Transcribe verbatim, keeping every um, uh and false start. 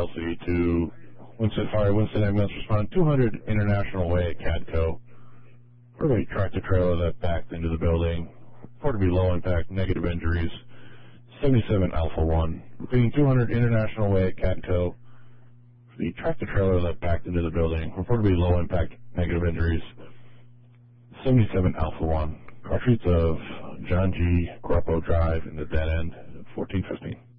L C to Winston Fire, Winston Ambulance respond two hundred International Way at Cadco. For a tractor trailer that backed into the building. Report to be low impact, negative injuries. seventy-seven Alpha one. Repeating two hundred International Way at Cadco. For the tractor trailer that backed into the building. Report to be low impact, negative injuries. seventy-seven Alpha one. Car streets of John G. Grappo Drive in the dead end, fourteen fifteen.